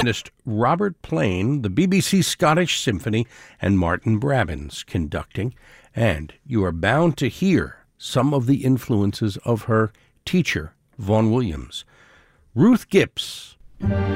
pianist Robert Plain, the BBC Scottish Symphony, and Martin Brabbins conducting, and you are bound to hear some of the influences of her teacher, Vaughan Williams. Ruth Gipps